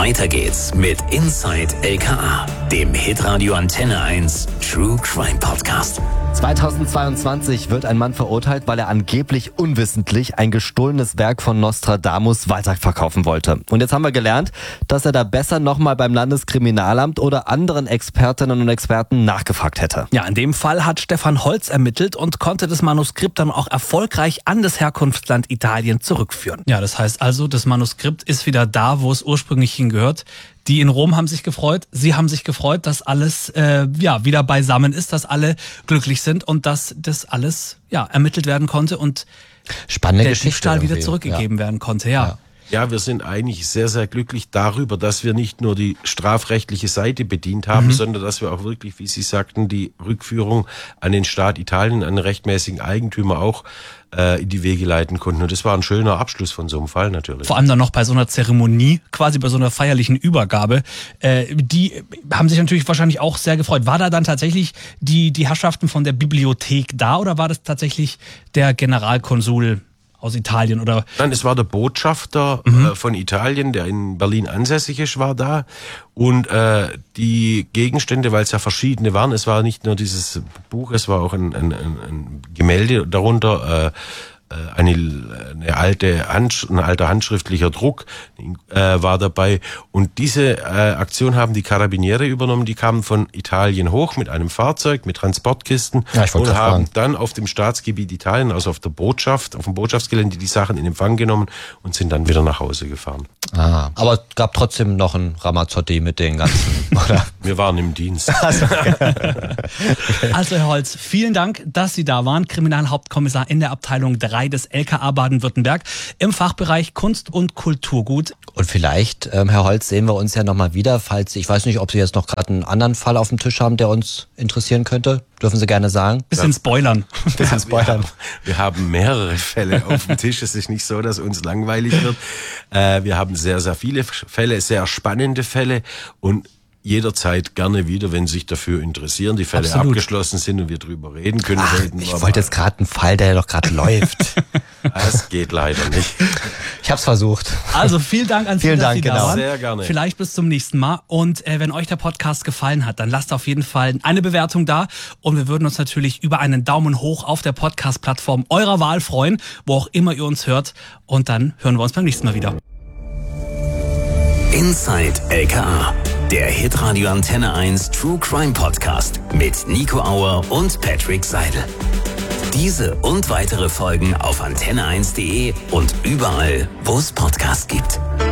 Weiter geht's mit Inside LKA, dem Hitradio Antenne 1 True Crime Podcast. 2022 wird ein Mann verurteilt, weil er angeblich unwissentlich ein gestohlenes Werk von Nostradamus weiterverkaufen wollte. Und jetzt haben wir gelernt, dass er da besser nochmal beim Landeskriminalamt oder anderen Expertinnen und Experten nachgefragt hätte. Ja, in dem Fall hat Stefan Holz ermittelt und konnte das Manuskript dann auch erfolgreich an das Herkunftsland Italien zurückführen. Ja, das heißt also, das Manuskript ist wieder da, wo es ursprünglich hingehört. Die in Rom haben sich gefreut, sie haben sich gefreut, dass alles wieder beisammen ist, dass alle glücklich sind und dass das alles ermittelt werden konnte und spannende der Geschichte Diebstahl wieder irgendwie. zurückgegeben werden konnte. Ja. Ja, wir sind eigentlich sehr, sehr glücklich darüber, dass wir nicht nur die strafrechtliche Seite bedient haben, sondern dass wir auch wirklich, wie Sie sagten, die Rückführung an den Staat Italien, an den rechtmäßigen Eigentümer auch in die Wege leiten konnten. Und das war ein schöner Abschluss von so einem Fall natürlich. Vor allem dann noch bei so einer Zeremonie, quasi bei so einer feierlichen Übergabe. Die haben sich natürlich wahrscheinlich auch sehr gefreut. War da dann tatsächlich die Herrschaften von der Bibliothek da oder war das tatsächlich der Generalkonsul aus Italien oder? Nein, es war der Botschafter von Italien, der in Berlin ansässig ist, war da. Und die Gegenstände, weil es ja verschiedene waren, es war nicht nur dieses Buch, es war auch ein Gemälde darunter, ein alter handschriftlicher Druck war dabei. Und diese Aktion haben die Carabinieri übernommen. Die kamen von Italien hoch mit einem Fahrzeug, mit Transportkisten und haben dann auf dem Staatsgebiet Italien, also auf der Botschaft, auf dem Botschaftsgelände, die Sachen in Empfang genommen und sind dann wieder nach Hause gefahren. Ah, aber es gab trotzdem noch einen Ramazzotti mit den ganzen, oder? Wir waren im Dienst. Also Herr Holz, vielen Dank, dass Sie da waren. Kriminalhauptkommissar in der Abteilung 3 des LKA Baden-Württemberg im Fachbereich Kunst- und Kulturgut. Und vielleicht, Herr Holz, sehen wir uns ja nochmal wieder, falls, ich weiß nicht, ob Sie jetzt noch gerade einen anderen Fall auf dem Tisch haben, der uns interessieren könnte. Dürfen Sie gerne sagen. Bisschen spoilern. Wir haben mehrere Fälle auf dem Tisch. Es ist nicht so, dass uns langweilig wird. Wir haben sehr, sehr viele Fälle, sehr spannende Fälle und jederzeit gerne wieder, wenn Sie sich dafür interessieren, die Fälle abgeschlossen sind und wir drüber reden können. Ich wollte jetzt gerade einen Fall, der doch gerade läuft. Das geht leider nicht. Ich habe es versucht. Also vielen Dank an Sie, dass Sie da waren. Sehr gerne. Vielleicht bis zum nächsten Mal. Und wenn euch der Podcast gefallen hat, dann lasst auf jeden Fall eine Bewertung da. Und wir würden uns natürlich über einen Daumen hoch auf der Podcast-Plattform eurer Wahl freuen, wo auch immer ihr uns hört. Und dann hören wir uns beim nächsten Mal wieder. Inside LKA, der Hitradio Antenne 1 True Crime Podcast mit Nico Auer und Patrick Seidel. Diese und weitere Folgen auf antenne1.de und überall, wo es Podcasts gibt.